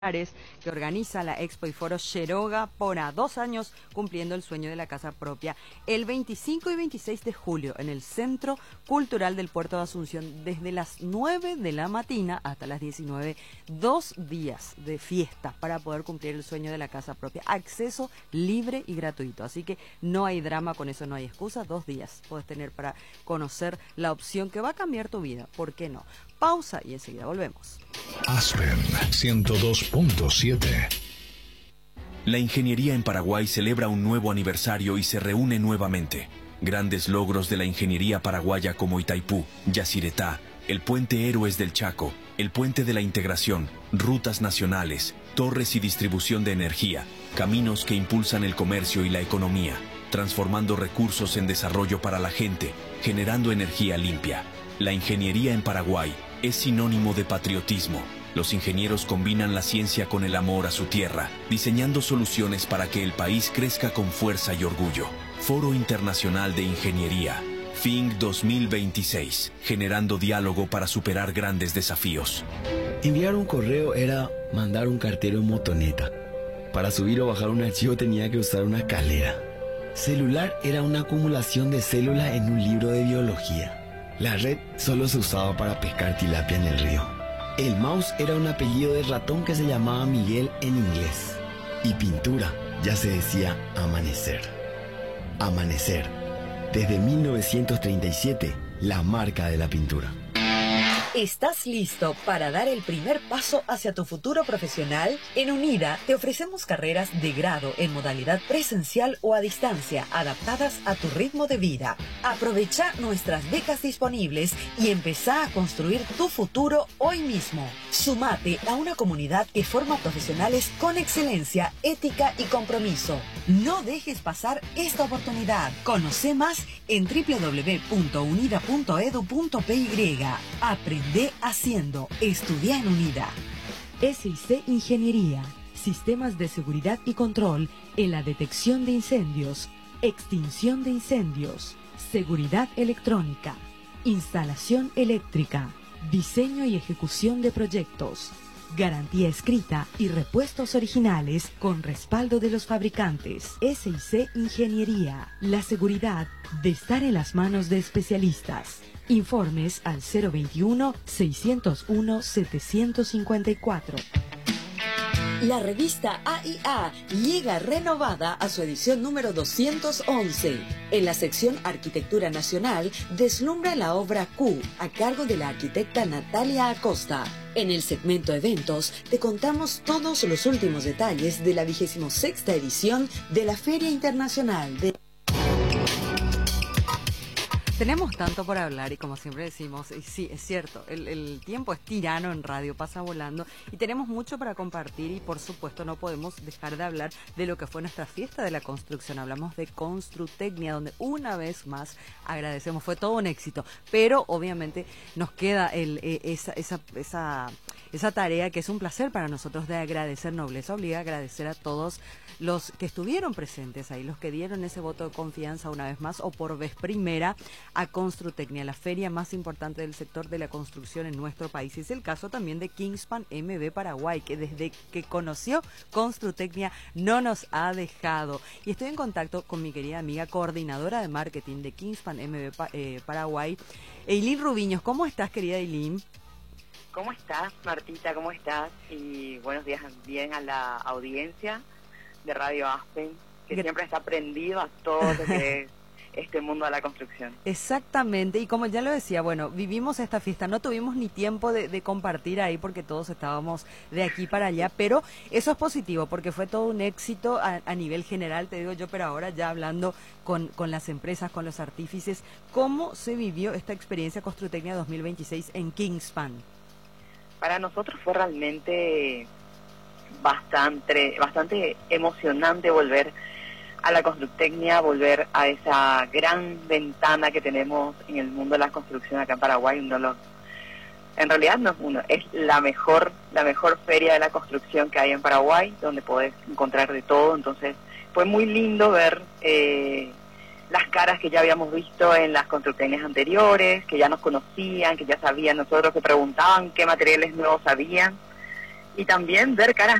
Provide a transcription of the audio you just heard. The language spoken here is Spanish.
que organiza la Expo y Foro Quiroga por 2 años cumpliendo el sueño de la casa propia. El 25 y 26 de julio en el Centro Cultural del Puerto de Asunción desde las 9 de la mañana hasta las 19, 2 días de fiesta para poder cumplir el sueño de la casa propia. Acceso libre y gratuito, así que no hay drama con eso, no hay excusa. 2 días puedes tener para conocer la opción que va a cambiar tu vida, ¿por qué no? Pausa y enseguida volvemos. Aspen 102.7. La ingeniería en Paraguay celebra un nuevo aniversario y se reúne nuevamente. Grandes logros de la ingeniería paraguaya como Itaipú, Yacyretá, el Puente Héroes del Chaco, el Puente de la Integración, rutas nacionales, torres y distribución de energía, caminos que impulsan el comercio y la economía, transformando recursos en desarrollo para la gente, generando energía limpia. La ingeniería en Paraguay es sinónimo de patriotismo. Los ingenieros combinan la ciencia con el amor a su tierra, diseñando soluciones para que el país crezca con fuerza y orgullo. Foro Internacional de Ingeniería, FING 2026, generando diálogo para superar grandes desafíos. Enviar un correo era mandar un cartero en motoneta. Para subir o bajar un archivo tenía que usar una escalera. Celular era una acumulación de células en un libro de biología. La red solo se usaba para pescar tilapia en el río. El mouse era un apellido de ratón que se llamaba Miguel en inglés. Y pintura ya se decía amanecer. Amanecer. Desde 1937, la marca de la pintura. ¿Estás listo para dar el primer paso hacia tu futuro profesional? En UNIDA te ofrecemos carreras de grado en modalidad presencial o a distancia, adaptadas a tu ritmo de vida. Aprovecha nuestras becas disponibles y empezá a construir tu futuro hoy mismo. Sumate a una comunidad que forma profesionales con excelencia, ética y compromiso. No dejes pasar esta oportunidad. Conoce más en www.unida.edu.py. Aprende haciendo. Estudia en UNIDA. SIC Ingeniería. Sistemas de seguridad y control en la detección de incendios, extinción de incendios, seguridad electrónica, instalación eléctrica, diseño y ejecución de proyectos, garantía escrita y repuestos originales con respaldo de los fabricantes. SIC Ingeniería. La seguridad de estar en las manos de especialistas. Informes al 021-601-754. La revista AIA llega renovada a su edición número 211. En la sección Arquitectura Nacional deslumbra la obra Q, a cargo de la arquitecta Natalia Acosta. En el segmento Eventos te contamos todos los últimos detalles de la 26ª edición de la Feria Internacional de... Tenemos tanto por hablar y como siempre decimos, y sí, es cierto, el tiempo es tirano en radio, pasa volando y tenemos mucho para compartir y por supuesto no podemos dejar de hablar de lo que fue nuestra fiesta de la construcción. Hablamos de Construtecnia, donde una vez más agradecemos, fue todo un éxito, pero obviamente nos queda esa tarea que es un placer para nosotros de agradecer. Nobleza obliga a agradecer a todos los que estuvieron presentes ahí, los que dieron ese voto de confianza una vez más o por vez primera a Construtecnia, la feria más importante del sector de la construcción en nuestro país. Es el caso también de Kingspan MB Paraguay, que desde que conoció Construtecnia no nos ha dejado. Y estoy en contacto con mi querida amiga coordinadora de marketing de Kingspan MB Paraguay, Eileen Rubiños. ¿Cómo estás, querida Eileen? ¿Cómo estás, Martita? ¿Cómo estás? Y buenos días bien a la audiencia de Radio Aspen, que siempre está prendido a todo lo que es este mundo de la construcción. Exactamente, y como ya lo decía, bueno, vivimos esta fiesta, no tuvimos ni tiempo de compartir ahí porque todos estábamos de aquí para allá, pero eso es positivo porque fue todo un éxito a nivel general, te digo yo, pero ahora ya hablando con las empresas, con los artífices, ¿cómo se vivió esta experiencia Construtecnia 2026 en Kingspan? Para nosotros fue realmente bastante emocionante volver a la Construtecnia, volver a esa gran ventana que tenemos en el mundo de la construcción acá en Paraguay. En realidad no es uno, es la mejor feria de la construcción que hay en Paraguay, donde podés encontrar de todo. Entonces fue muy lindo ver las caras que ya habíamos visto en las Construtecnias anteriores, que ya nos conocían, que ya sabían nosotros, que preguntaban qué materiales nuevos habían. y también ver caras